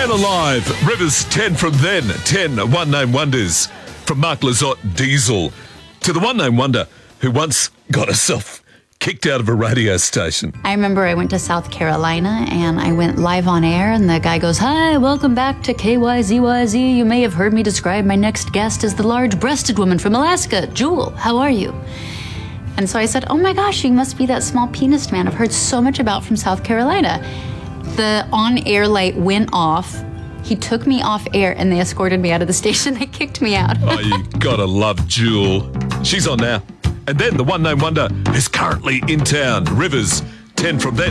Man Alive, Rivers 10 from then, 10 one-name wonders. From Mark Lizotte, Diesel, to the one-name wonder who once got herself kicked out of a radio station. I remember I went to South Carolina and I went live on air and the guy goes, "Hi, welcome back to KYZYZ. You may have heard me describe my next guest as the large-breasted woman from Alaska. Jewel, how are you?" And so I said, "Oh my gosh, you must be that small penis man I've heard so much about from South Carolina." The on-air light went off. He took me off air and they escorted me out of the station. They kicked me out. Oh, you gotta love Jewel. She's on now. And then the one-name wonder is currently in town. Rivers 10 from then.